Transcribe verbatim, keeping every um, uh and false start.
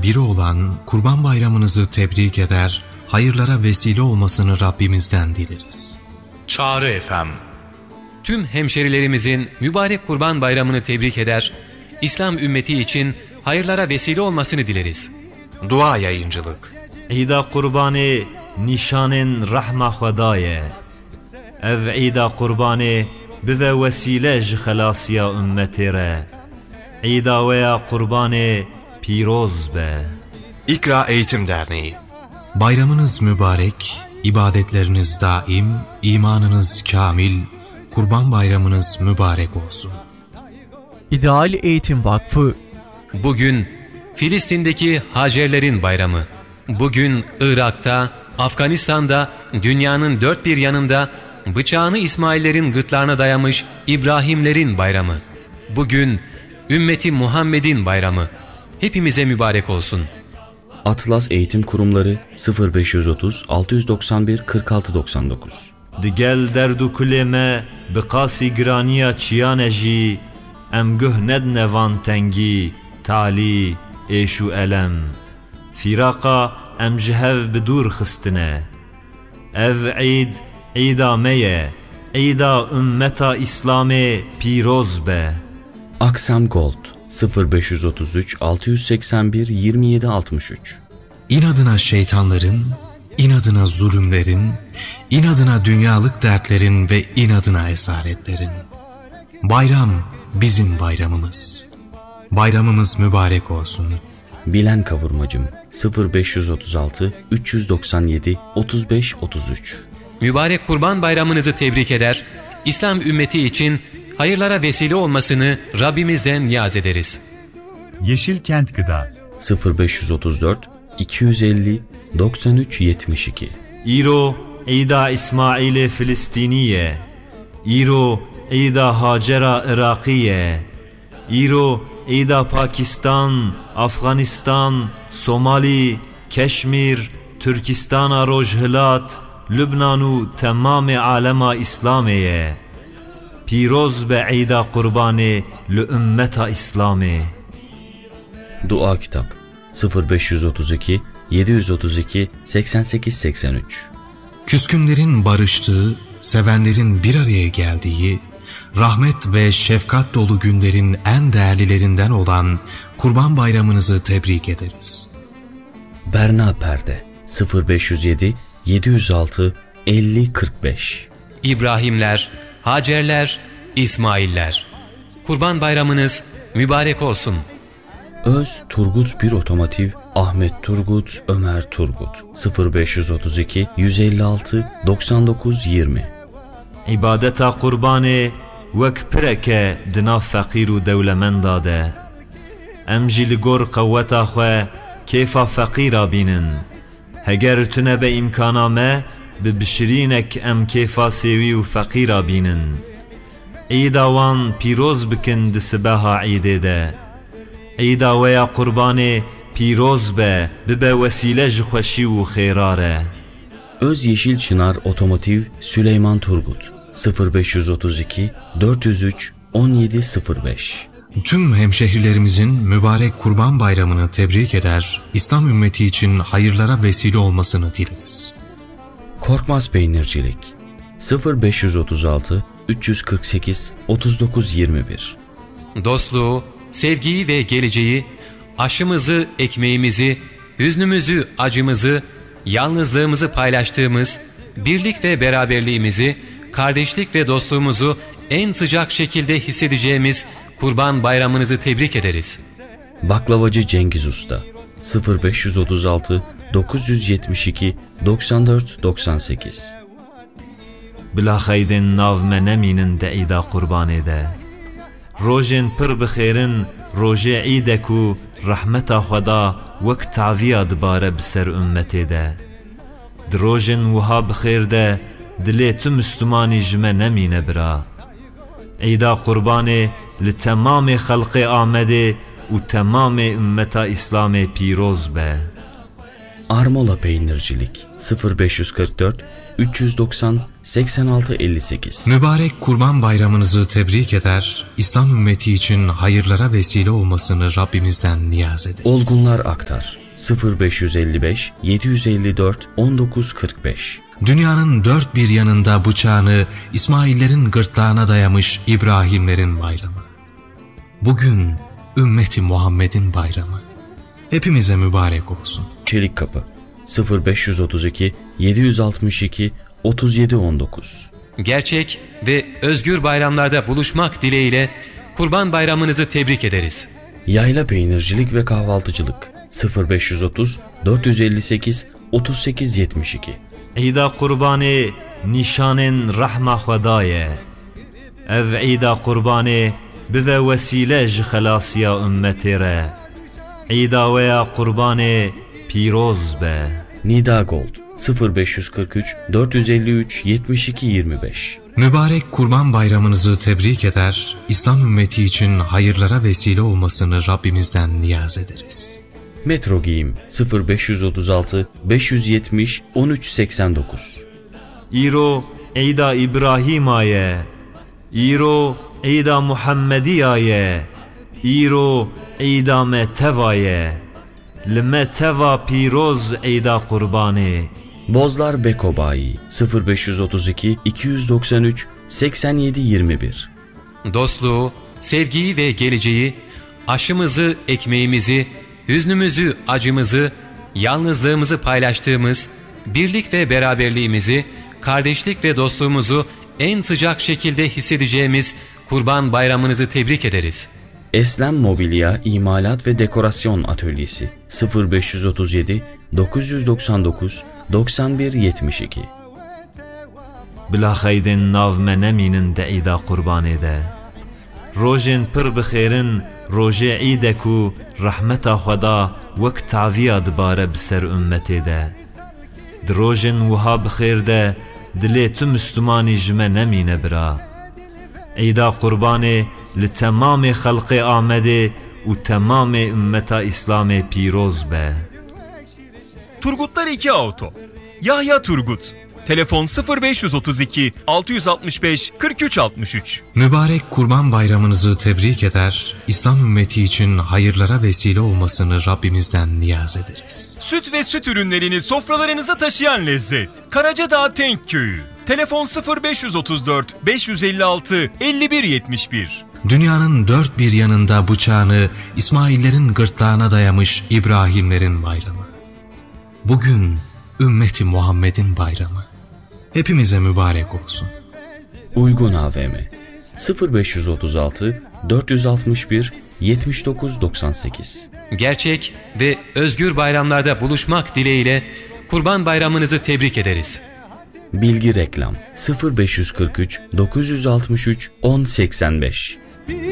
biri olan Kurban Bayramınızı tebrik eder, hayırlara vesile olmasını Rabbimizden dileriz. Çağrı F M. Tüm hemşerilerimizin mübarek Kurban Bayramını tebrik eder, İslam ümmeti için hayırlara vesile olmasını dileriz. Dua yayıncılık. İda kurbanı nişanın rahma Xwedaye. Ev İda kurbanı bive vesile ji xelasiya ümmeti re. İda veya kurbanı piroz be. İkra Eğitim Derneği. Bayramınız mübarek, ibadetleriniz daim, imanınız kamil, Kurban Bayramınız mübarek olsun. İdeal Eğitim Vakfı. Bugün Filistin'deki Hacerlerin bayramı. Bugün Irak'ta, Afganistan'da, dünyanın dört bir yanında bıçağını İsmail'lerin gırtlarına dayamış İbrahimlerin bayramı. Bugün ümmeti Muhammed'in bayramı. Hepimize mübarek olsun. Atlas Eğitim Kurumları sıfır beş yüz otuz altı yüz doksan bir kırk altı doksan dokuz. Digel derdu kuleme biqasi graniya çiyaneji em guh ned nevan tengi tali eşu elem firaka em jihev bidur xistine ev eid eida meye eida ümmeta İslame piroz be. Aksam Gold sıfır beş yüz otuz üç altı yüz seksen bir yirmi yedi altmış üç. İnadına şeytanların, inadına zulümlerin, inadına dünyalık dertlerin ve inadına esaretlerin. Bayram bizim bayramımız. Bayramımız mübarek olsun. Bilen Kavurmacım sıfır beş yüz otuz altı üç yüz doksan yedi otuz beş otuz üç. Mübarek Kurban Bayramınızı tebrik eder, İslam ümmeti için hayırlara vesile olmasını Rabbimizden niyaz ederiz. Yeşilkent Gıda sıfır beş yüz otuz dört iki yüz elli doksan üç yetmiş iki. İro İda İsmail Filistiniye. İro İda Hacera Irakiye. İro İda Pakistan, Afganistan, Somali, Keşmir, Türkistan Rojhilat, Lübnanu tamam alema İslamiye. Piroz be İda kurbanı li ümmeta İslami. Dua Kitap sıfır beş yüz otuz iki yedi yüz otuz iki seksen sekiz seksen üç. Küskünlerin barıştığı, sevenlerin bir araya geldiği, rahmet ve şefkat dolu günlerin en değerlilerinden olan Kurban Bayramınızı tebrik ederiz. Berna Perde sıfır beş yüz yedi yedi yüz altı elli kırk beş. İbrahimler, Hacerler, İsmailler. Kurban Bayramınız mübarek olsun. Öz Turgut bir Otomotiv Ahmet Turgut Ömer Turgut sıfır beş yüz otuz iki yüz elli altı doksan dokuz yirmi. İbadeta kurbanı vek pireke dina fakiru devlemenda de. Em jî li gor qewweta xwe kêfa fekîra bînin. Heger tune be imkana me bi bişirînek em kêfa sêwî û fekîra bînin. Îda wan pîroz bikin di sibeha îdê de. Îda weya kurbanê pîroz be bibe vesîle ji xweşî û xêra re. Öz Yeşil Çınar Otomotiv Süleyman Turgut sıfır beş yüz otuz iki dört yüz üç on yedi sıfır beş. Tüm hemşehrilerimizin mübarek Kurban Bayramını tebrik eder, İslam ümmeti için hayırlara vesile olmasını dileriz. Korkmaz Peynircilik sıfır beş yüz otuz altı üç yüz kırk sekiz otuz dokuz yirmi bir. Dostluğu, sevgiyi ve geleceği, aşımızı, ekmeğimizi, hüznümüzü, acımızı, yalnızlığımızı paylaştığımız, birlik ve beraberliğimizi, kardeşlik ve dostluğumuzu en sıcak şekilde hissedeceğimiz Kurban Bayramınızı tebrik ederiz. Baklavacı Cengiz Usta sıfır beş yüz otuz altı dokuz yüz yetmiş iki doksan dört doksan sekiz. Bila xeydin nav me nemînin de îda kurbanê de. Rojên pir bi xêrin rojê îdek û rahmeta Xweda wek taviya dibare bi ser ümmetê de. Di rojên wiha bi xêr de dilê tu Müslümanî ji me nemîne bira. Îda kurbanê li temamê xelqê Amedê û temamê ümmeta İslamê pîroz be. Armola Peynircilik sıfır beş yüz kırk dört üç yüz doksan seksen altı elli sekiz. Mübarek Kurban Bayramınızı tebrik eder, İslam ümmeti için hayırlara vesile olmasını Rabbimizden niyaz ederiz. Olgunlar Aktar sıfır beş yüz elli beş yedi yüz elli dört on dokuz kırk beş. Dünyanın dört bir yanında bıçağını İsmail'lerin gırtlağına dayamış İbrahimlerin bayramı. Bugün ümmeti Muhammed'in bayramı. Hepimize mübarek olsun. Çelikkapı sıfır beş yüz otuz iki yedi yüz altmış iki otuz yedi on dokuz. Gerçek ve özgür bayramlarda buluşmak dileğiyle Kurban Bayramınızı tebrik ederiz. Yayla Peynircilik ve Kahvaltıcılık sıfır beş yüz otuz dört yüz elli sekiz otuz sekiz yetmiş iki. Eyda kurbanê nîşanên rehma Xwedayê. Ev eyda kurbanê bive vesîle ji xelasiya ümmetê re. Eyda veya kurbanê pîroz be. Nida Gold sıfır beş yüz kırk üç dört yüz elli üç yetmiş iki yirmi beş. Mübarek Kurban Bayramınızı tebrik eder, İslam ümmeti için hayırlara vesile olmasını Rabbimizden niyaz ederiz. Metro Giyim sıfır beş yüz otuz altı beş yüz yetmiş on üç seksen dokuz. İro eyda İbrahimaye. İro eyda Muhammediyaye. İro eyda me tevaye. Lime teva pîroz eyda kurbanê. Bozlar Beko Bayi sıfır beş yüz otuz iki iki yüz doksan üç seksen yedi yirmi bir. Dostluğu, sevgiyi ve geleceği, aşımızı, ekmeğimizi, hüznümüzü, acımızı, yalnızlığımızı paylaştığımız, birlik ve beraberliğimizi, kardeşlik ve dostluğumuzu en sıcak şekilde hissedeceğimiz Kurban Bayramınızı tebrik ederiz. Eslem Mobilya İmalat ve Dekorasyon Atölyesi sıfır beş yüz otuz yedi dokuz yüz doksan dokuz doksan bir yetmiş iki. Bila xeydên nav me nemînin de eyda kurbanê de. Rojên pir bi xêrin rojê îde ku rehmeta Xweda wek taviya dibare bi ser ümmetê de. Di rojên wiha bi xêr de dilê tu Müslümanî ji me nemîne bira. Eyda kurbanê li temamê xelqê Amedê û temamê ümmeta İslamê pîroz be. Turgutlar iki Auto. Yahya Turgut. Telefon sıfır beş yüz otuz iki altı yüz altmış beş kırk üç altmış üç. Mübarek Kurban Bayramınızı tebrik eder, İslam ümmeti için hayırlara vesile olmasını Rabbimizden niyaz ederiz. Süt ve süt ürünlerini sofralarınıza taşıyan lezzet. Karacadağ Tenk Köyü. Telefon sıfır beş yüz otuz dört beş yüz elli altı elli bir yetmiş bir. Dünyanın dört bir yanında bıçağını İsmail'lerin gırtlağına dayamış İbrahimlerin bayramı. Bugün ümmeti Muhammed'in bayramı. Hepimize mübarek olsun. Uygun A V M sıfır beş yüz otuz altı dört yüz altmış bir yetmiş dokuz doksan sekiz. Gerçek ve özgür bayramlarda buluşmak dileğiyle Kurban Bayramınızı tebrik ederiz. Bilgi Reklam sıfır beş yüz kırk üç dokuz yüz altmış üç on seksen beş.